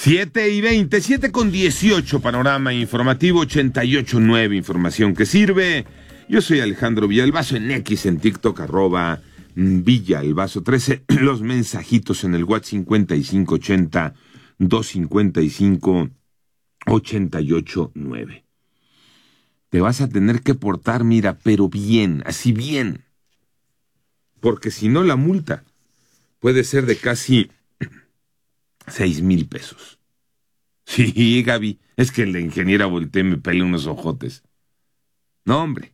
7:20, 7:18, panorama informativo 88.9, información que sirve. Yo soy Alejandro Villalbazo en X, en TikTok, @Villalbazo13. Los mensajitos en el WhatsApp 5580-255-889. Te vas a tener que portar, mira, pero bien, así bien. Porque si no, la multa puede ser de casi 6,000 pesos. Sí, Gaby, es que la ingeniera voltea y me pelea unos ojotes. No, hombre.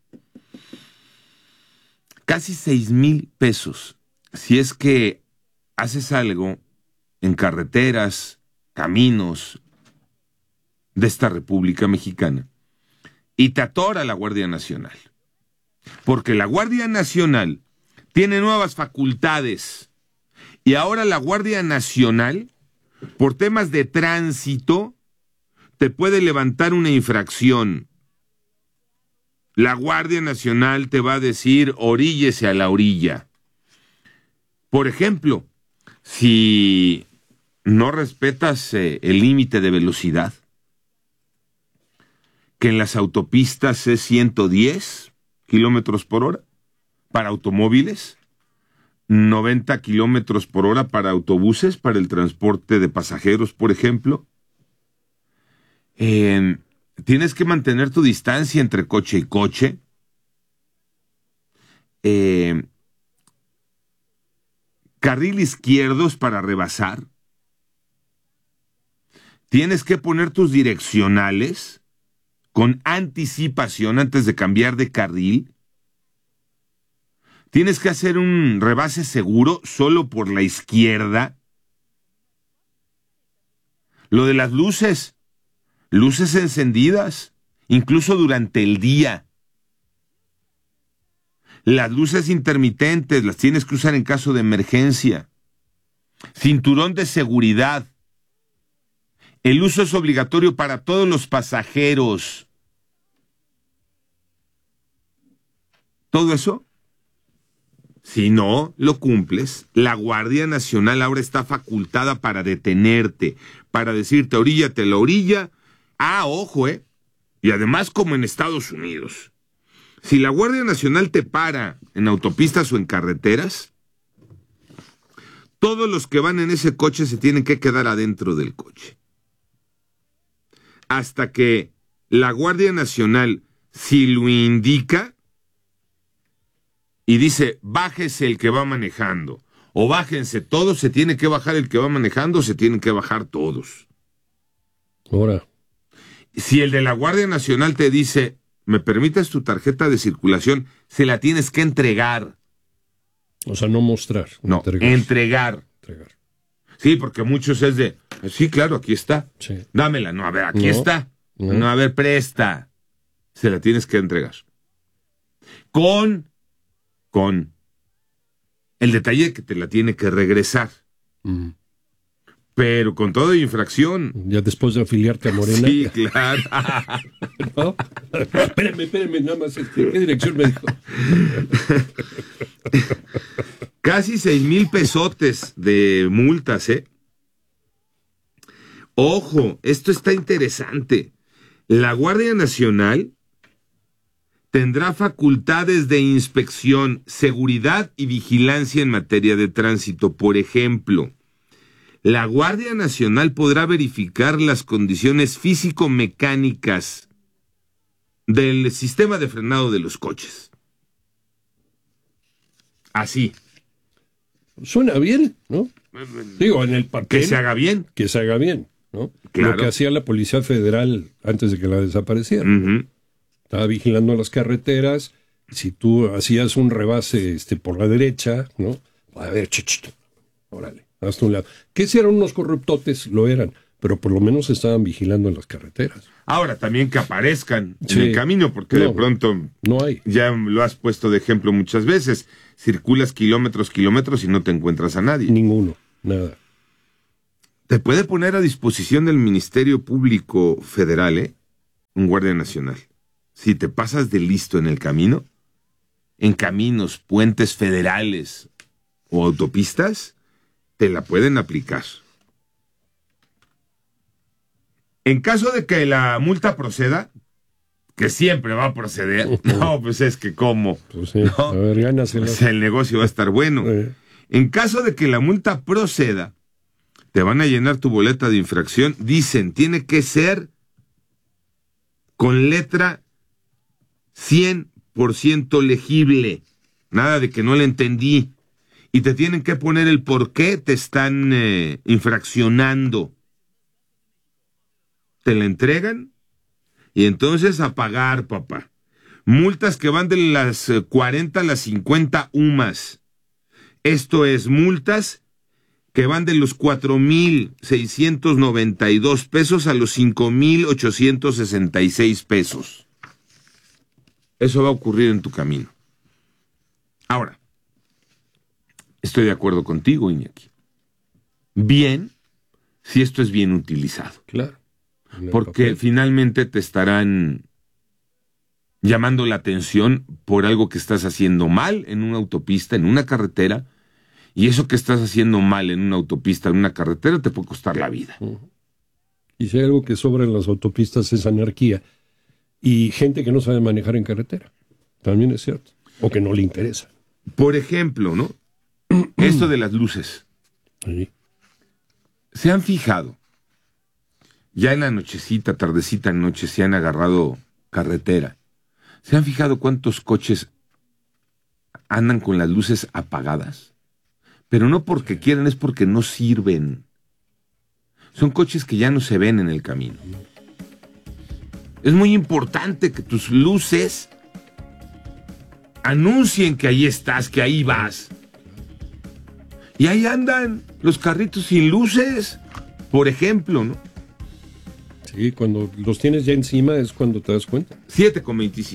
Casi 6,000 pesos. Si es que haces algo en carreteras, caminos de esta República Mexicana y te atora la Guardia Nacional. Porque la Guardia Nacional tiene nuevas facultades. Y ahora la Guardia Nacional, por temas de tránsito, te puede levantar una infracción. La Guardia Nacional te va a decir, oríllese a la orilla. Por ejemplo, si no respetas el límite de velocidad, que en las autopistas es 110 kilómetros por hora para automóviles, 90 kilómetros por hora para autobuses, para el transporte de pasajeros, por ejemplo. Tienes que mantener tu distancia entre coche y coche. Carril izquierdos para rebasar. Tienes que poner tus direccionales con anticipación antes de cambiar de carril. Tienes que hacer un rebase seguro solo por la izquierda. Lo de las luces encendidas, incluso durante el día. Las luces intermitentes las tienes que usar en caso de emergencia. Cinturón de seguridad. El uso es obligatorio para todos los pasajeros. Todo eso, si no lo cumples, la Guardia Nacional ahora está facultada para detenerte, para decirte, oríllate a la orilla. Ah, ojo, y además como en Estados Unidos. Si la Guardia Nacional te para en autopistas o en carreteras, todos los que van en ese coche se tienen que quedar adentro del coche. Hasta que la Guardia Nacional, si lo indica y dice, bájese el que va manejando, o bájense todos, se tiene que bajar el que va manejando, se tienen que bajar todos. Ahora. Si el de la Guardia Nacional te dice, ¿me permites tu tarjeta de circulación? Se la tienes que entregar. O sea, no mostrar. No, entregar. Sí, porque muchos es de, sí, claro, aquí está. Sí. Dámela. No, a ver, aquí está. No, a ver, presta. Se la tienes que entregar. Con el detalle de que te la tiene que regresar. Pero con toda infracción. Ya después de afiliarte a Morena. Sí, claro. ¿No? Espérame, nada más. ¿Qué dirección me dijo? Casi 6,000 pesotes de multas, Ojo, esto está interesante. La Guardia Nacional tendrá facultades de inspección, seguridad y vigilancia en materia de tránsito. Por ejemplo, la Guardia Nacional podrá verificar las condiciones físico-mecánicas del sistema de frenado de los coches. Así. Suena bien, ¿no? Digo, en el papel. Que se haga bien. Que se haga bien, ¿no? Claro. Lo que hacía la Policía Federal antes de que la desaparecieran. Estaba vigilando las carreteras. Si tú hacías un rebase por la derecha, ¿no? A ver, órale, hasta un lado. Que si eran unos corruptotes, lo eran, pero por lo menos estaban vigilando en las carreteras. Ahora también que aparezcan en el camino, porque de pronto no hay. Ya lo has puesto de ejemplo muchas veces. Circulas kilómetros y no te encuentras a nadie. Ninguno, nada. Te puede poner a disposición del Ministerio Público Federal, un guardia nacional. Si te pasas de listo en el camino, en caminos, puentes federales o autopistas, te la pueden aplicar. En caso de que la multa proceda, que siempre va a proceder, no, pues es que ¿cómo? Pues sí, ¿no? a ver, gánasela. Pues el negocio va a estar bueno. En caso de que la multa proceda, te van a llenar tu boleta de infracción. Dicen, tiene que ser con letra 100% legible. Nada de que no le entendí. Y te tienen que poner el por qué te están infraccionando. Te la entregan y entonces a pagar, papá. Multas que van de las 40 a las 50 UMAS. Esto es multas que van de los 4,692 pesos a los 5,866 pesos. Eso va a ocurrir en tu camino. Ahora, estoy de acuerdo contigo, Iñaki. Bien, si esto es bien utilizado. Claro. Porque finalmente te estarán llamando la atención por algo que estás haciendo mal en una autopista, en una carretera, y eso que estás haciendo mal en una autopista, en una carretera, te puede costar la vida. Y si hay algo que sobra en las autopistas es anarquía y gente que no sabe manejar en carretera. También es cierto. O que no le interesa. Por ejemplo, ¿no? Esto de las luces. Sí. ¿Se han fijado? Ya en la nochecita, tardecita, noche, se han agarrado carretera. ¿Se han fijado cuántos coches andan con las luces apagadas? Pero no porque quieran, es porque no sirven. Son coches que ya no se ven en el camino. Es muy importante que tus luces anuncien que ahí estás, que ahí vas. Y ahí andan los carritos sin luces, por ejemplo, ¿no? Sí, cuando los tienes ya encima es cuando te das cuenta. 7,25.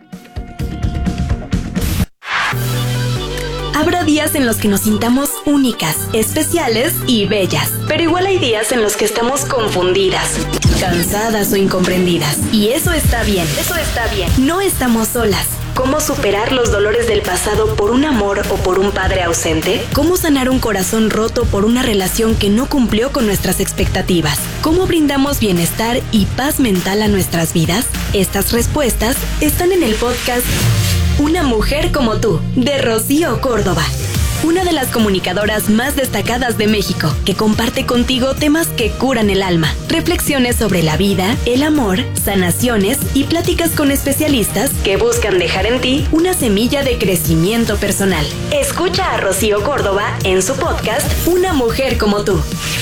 Habrá días en los que nos sintamos únicas, especiales y bellas. Pero igual hay días en los que estamos confundidas, cansadas o incomprendidas. Y eso está bien. No estamos solas. ¿Cómo superar los dolores del pasado por un amor o por un padre ausente? ¿Cómo sanar un corazón roto por una relación que no cumplió con nuestras expectativas? ¿Cómo brindamos bienestar y paz mental a nuestras vidas? Estas respuestas están en el podcast Una mujer como tú, de Rocío Córdoba. Una de las comunicadoras más destacadas de México, que comparte contigo temas que curan el alma, reflexiones sobre la vida, el amor, sanaciones y pláticas con especialistas que buscan dejar en ti una semilla de crecimiento personal. Escucha a Rocío Córdoba en su podcast Una mujer como tú.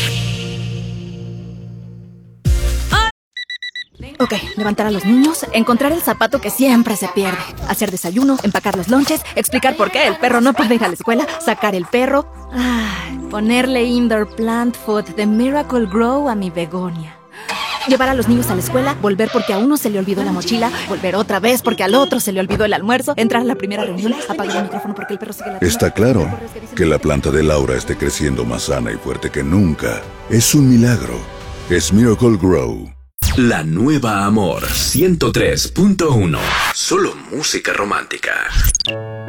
Ok, levantar a los niños, encontrar el zapato que siempre se pierde, hacer desayuno, empacar los lonches, explicar por qué el perro no puede ir a la escuela, sacar el perro, ponerle indoor plant food de Miracle Grow a mi begonia. Llevar a los niños a la escuela, volver porque a uno se le olvidó la mochila, volver otra vez porque al otro se le olvidó el almuerzo, entrar a la primera reunión, apagar el micrófono porque el perro sigue la... Está claro que la planta de Laura esté creciendo más sana y fuerte que nunca. Es un milagro. Es Miracle Grow. La nueva Amor 103.1. Solo música romántica.